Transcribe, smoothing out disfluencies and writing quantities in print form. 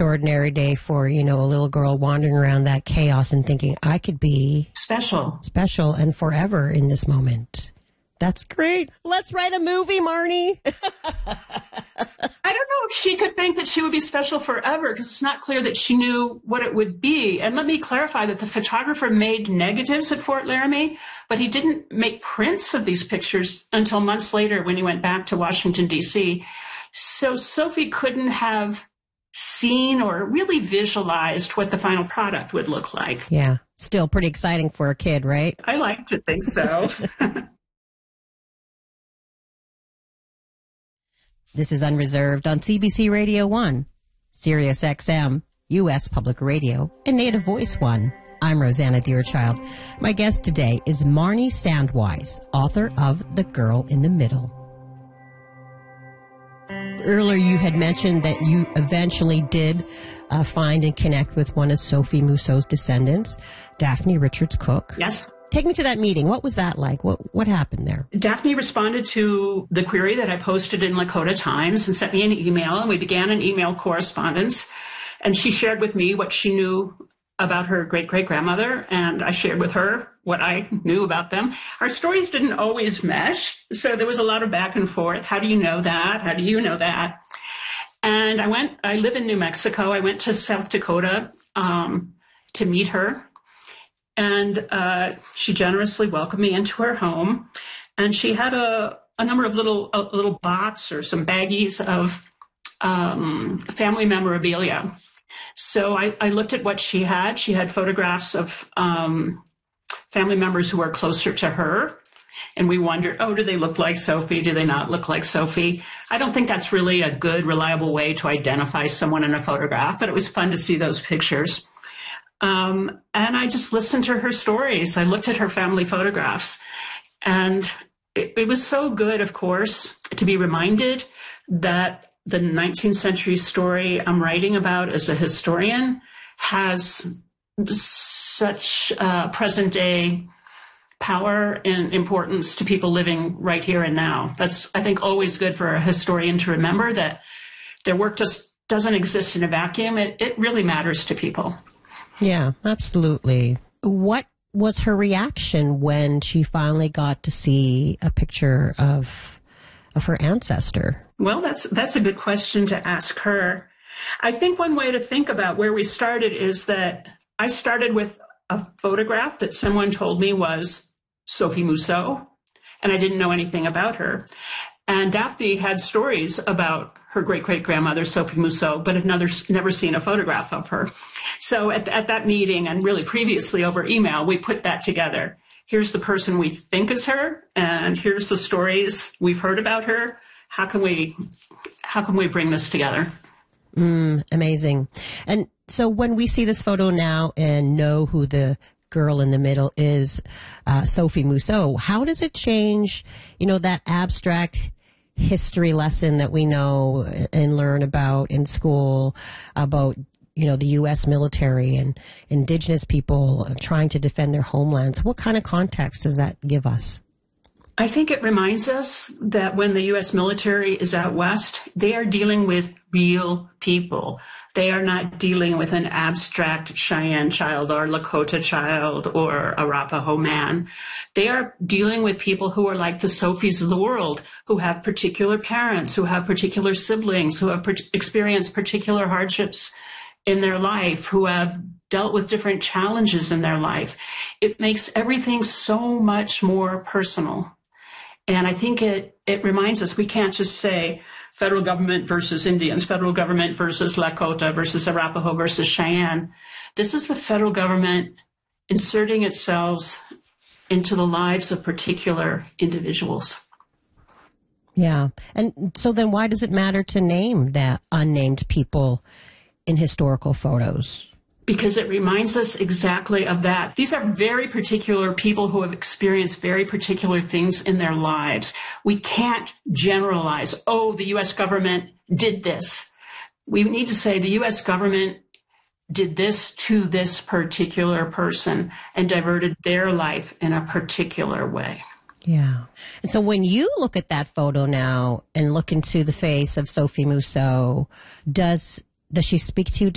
extraordinary day for, a little girl wandering around that chaos and thinking, I could be special and forever in this moment. That's great. Let's write a movie, Marnie. I don't know if she could think that she would be special forever, because it's not clear that she knew what it would be. And let me clarify that the photographer made negatives at Fort Laramie, but he didn't make prints of these pictures until months later when he went back to Washington, D.C. So Sophie couldn't have seen or really visualized what the final product would look like. Yeah. Still pretty exciting for a kid, right? I like to think so. This is Unreserved on CBC Radio 1, Sirius XM, U.S. Public Radio, and Native Voice 1. I'm Rosanna Deerchild. My guest today is Marnie Sandweiss, author of The Girl in the Middle. Earlier you had mentioned that you eventually did find and connect with one of Sophie Mousseau's descendants, Daphne Richards Cook. Yes. Take me to that meeting. What was that like? What happened there? Daphne responded to the query that I posted in Lakota Times and sent me an email, and we began an email correspondence. And she shared with me what she knew about her great-great-grandmother, and I shared with her what I knew about them. Our stories didn't always mesh, so there was a lot of back and forth. How do you know that? How do you know that? And I live in New Mexico. I went to South Dakota to meet her. And she generously welcomed me into her home. And she had a number of a little box or some baggies of family memorabilia. So I looked at what she had. She had photographs of family members who were closer to her. And we wondered, do they look like Sophie? Do they not look like Sophie? I don't think that's really a good, reliable way to identify someone in a photograph, but it was fun to see those pictures. And I just listened to her stories. I looked at her family photographs, and it was so good, of course, to be reminded that the 19th century story I'm writing about as a historian has such present day power and importance to people living right here and now. That's, I think, always good for a historian to remember, that their work just doesn't exist in a vacuum. It really matters to people. Yeah, absolutely. What was her reaction when she finally got to see a picture of her ancestor? Well, that's a good question to ask her. I think one way to think about where we started is that I started with a photograph that someone told me was Sophie Mousseau, and I didn't know anything about her. And Daphne had stories about her great-great-grandmother, Sophie Mousseau, but had never seen a photograph of her. So at that meeting, and really previously over email, we put that together. Here's the person we think is her, and here's the stories we've heard about her. How can we bring this together? Amazing. And so when we see this photo now and know who the girl in the middle is, Sophie Mousseau, how does it change, that abstract history lesson that we know and learn about in school about, the U.S. military and indigenous people trying to defend their homelands? What kind of context does that give us? I think it reminds us that when the U.S. military is out west, they are dealing with real people. They are not dealing with an abstract Cheyenne child or Lakota child or Arapaho man. They are dealing with people who are like the Sophies of the world, who have particular parents, who have particular siblings, who have experienced particular hardships in their life, who have dealt with different challenges in their life. It makes everything so much more personal. And I think it reminds us we can't just say federal government versus Indians, federal government versus Lakota versus Arapaho versus Cheyenne. This is the federal government inserting itself into the lives of particular individuals. Yeah. And so then why does it matter to name that unnamed people in historical photos? Because it reminds us exactly of that. These are very particular people who have experienced very particular things in their lives. We can't generalize, the U.S. government did this. We need to say the U.S. government did this to this particular person and diverted their life in a particular way. Yeah. And so when you look at that photo now and look into the face of Sophie Mousseau, does she speak to you